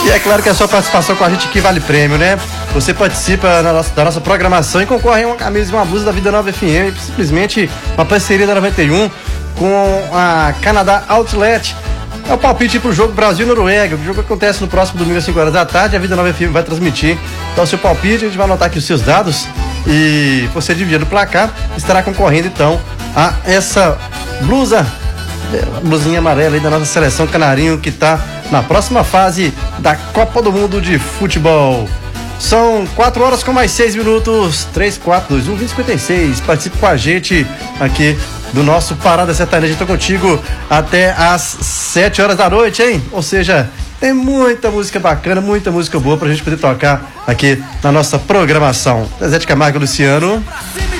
E é claro que a sua participação com a gente aqui vale prêmio, né? Você participa da nossa programação e concorre a uma camisa e uma blusa da Vida Nova FM, simplesmente uma parceria da 91 com a Canadá Outlet. É o palpite pro jogo Brasil e Noruega. O jogo acontece no próximo domingo às 5 horas da tarde. A Vida Nova FM vai transmitir. Então, o seu palpite, a gente vai anotar aqui os seus dados. E você dividir no placar, estará concorrendo então a essa blusinha amarela aí da nossa seleção canarinho, que está na próxima fase da Copa do Mundo de Futebol. São 4 horas com mais 6 minutos. 3, 4, 2, 1, 20, 56. Participe com a gente aqui do nosso Parada Sertaneja. Estou contigo até às 7 horas da noite, hein? Ou seja, tem muita música bacana, muita música boa pra gente poder tocar aqui na nossa programação. Zé de Camargo e Luciano.